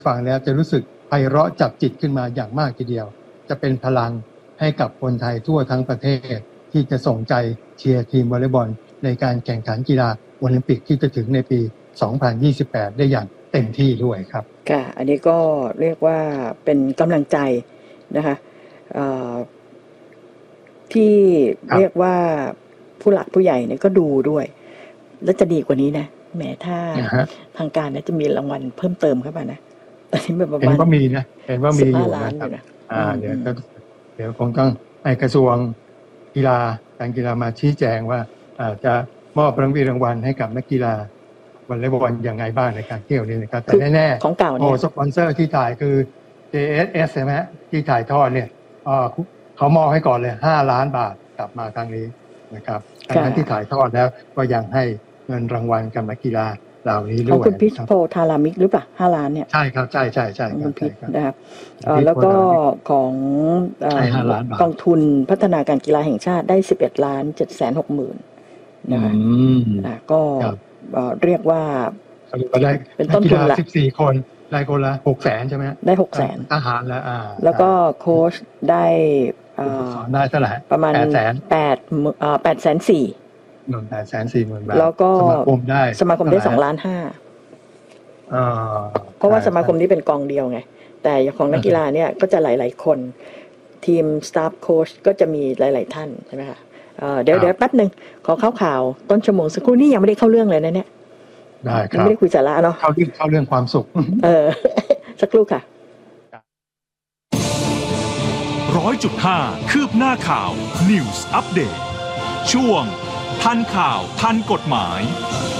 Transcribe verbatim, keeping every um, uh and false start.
ฟังแล้วจะรู้สึกไพเราะจับจิตขึ้นมาอย่างมากทีเดียวจะเป็นพลังให้กับคนไทยทั่วทั้งประเทศที่จะส่งใจเชียร์ทีมวอลเลย์บอลในการแข่งขันกีฬาโอลิมปิกที่จะถึงในปีสองพันยี่สิบแปดได้อย่างเต็มที่ด้วยครับค่ะอันนี้ก็เรียกว่าเป็นกำลังใจนะคะที่เรียกว่าผู้หลักผู้ใหญ่เนี่ยก็ดูด้วยแล้วจะดีกว่านี้นะแหมถ้าทางการเนี่ยจะมีรางวัลเพิ่มเติมเข้ามานะตอนนี้แบบประมาณเห็นว่ามีนะเห็นว่ามีอยู่นะครับอ่าเดี๋ยวก็เดี๋ยวคงต้องให้กระทรวงกีฬาการกีฬามาชี้แจงว่าจะมอบรางวัลรางวัลให้กับนักกีฬาวอลเลย์บอลอย่างไรบ้างในการเที่ยวนี้นะครับแต่แน่ๆของเก่าเนี่ยโอ้สปอนเซอร์ที่ถ่ายคือ เจ เอส เอส ใช่ไหมที่ถ่ายทอดเนี่ยเขามอบให้ก่อนเลยห้าล้านบาทกลับมาครั้งนี้นะครับดังนั้นที่ถ่ายทอดแล้วก็ยังให้เงินรางวัลกับนักกีฬาเหล่านี้ด้วยของคุณพิชโพธารามิกหรือเปล่าห้าล้านเนี่ยใช่ครับใช่ใช่ใช่คุณพิชนะครับแล้วก็ของกองทุนพัฒนาการกีฬาแห่งชาติได้สิบเอ็ดล้านเจ็ดแสนหกหมื่นนะคะก็เรียกว่าเป็นต้นทุนละสิบสี่คนได้คนละหกแสนใช่ไหมได้หกแสนทหารแล้วอ่าแล้วก็โค้ชได้สอนได้เท่าไหร่ประมาณแปดแสนแปดเอ่อแปดแสนสี่หนึ่งแปดแสนสี่หมื่นบาทแล้วก็สมาคมได้สมาคมได้สองล้านห้าเพราะว่าสมาคมนี้เป็นกองเดียวไงแต่ของนักกีฬาเนี่ยก็จะหลายๆคนทีมสตาฟโค้ชก็จะมีหลายๆท่านใช่ไหมคะเดี๋ยวเดี๋ยวแป๊บนึงขอเข้าข่าวต้นชั่วโมงสักครู่นี้ยังไม่ได้เข้าเรื่องเลยนะเนี่ยได้ครับไม่ได้คุยสาระเนาะเข้าเรื่องเข้าเรื่องความสุขเออสักครู่ค่ะร้อยจุดห้าคืบหน้าข่าว News Update ช่วงทันข่าวทันกฎหมาย